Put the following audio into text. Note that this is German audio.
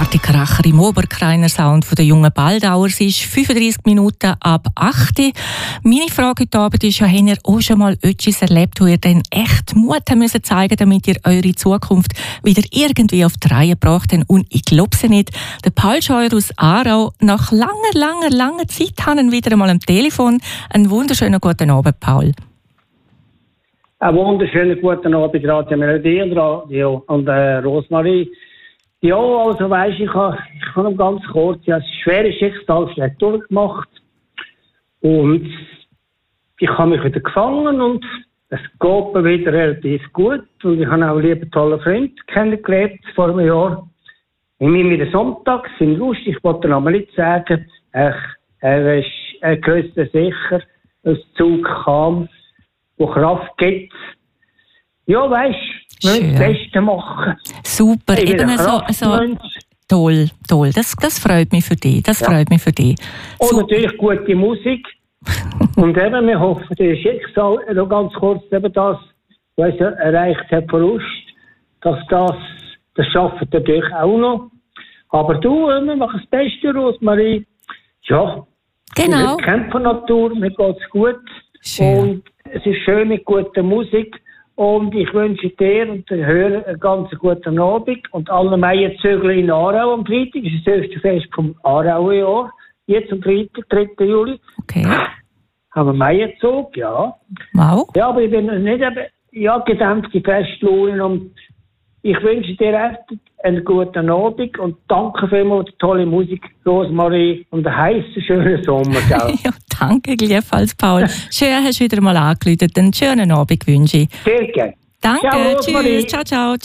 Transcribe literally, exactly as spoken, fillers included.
Partykracher im Oberkreiner Sound von der jungen Baldauer. Es ist fünfunddreissig Minuten ab acht Uhr. Meine Frage heute Abend ist ja, habt ihr auch schon mal etwas erlebt, wo ihr dann echt Mut haben müssen zeigen, damit ihr eure Zukunft wieder irgendwie auf die Reihe gebracht habt? Und ich glaube es nicht. Der Paul Scheuer aus Aarau, nach langer, langer, langer Zeit haben wir wieder einmal am Telefon. Einen wunderschönen guten Abend, Paul. Einen wunderschönen guten Abend, Radio Melodie und Radio und äh, Rosmarie. Ja, also weisst, ich habe ich ha noch ganz kurz, ja, ein schweres Schicksalsschlag durchgemacht und ich habe mich wieder gefangen und es geht mir wieder relativ gut und ich habe auch einen lieben, tollen Freund kennengelernt vor einem Jahr. Und wir wieder Sonntag sind lustig, ich wollte noch mal nicht sagen, er, er ist, er größte sicher, ein Zug kam, wo Kraft gibt. Ja, weisst, wir müssen das Beste machen. Super, ich eben so, so toll, toll. Das, das freut mich für dich. Das ja. freut mich für dich. Und Super. Natürlich gute Musik. Und eben, wir hoffen, der Schicksal, noch ganz kurz eben das, was er erreicht hat, Verlust, dass das, das schaffen wir natürlich auch noch. Aber du, wir machen das Beste, Rosmarie. Ja, genau. Wir kämpfen Natur, mir geht's gut. Schön. Und es ist schön mit guter Musik. Und ich wünsche dir und den Hörern einen ganz guten Abend. Und alle Meierzögler in Aarau am Freitag. Das ist das erste Fest vom Aarauer Jahr. Jetzt am dritten Juli. Okay. Haben wir Meierzug, ja. Wow. Ja, aber ich bin nicht eben, ja, gedämpfte Festlohnen. Und ich wünsche dir echt einen guten Abend und danke vielmals für die tolle Musik, Rosmarie, und einen heißen, schönen Sommer. Ja, danke gleichfalls, Paul. Schön, hast du wieder mal angerufen. Einen schönen Abend wünsche ich. Sehr gerne. Danke, ciao, tschüss, ciao, ciao.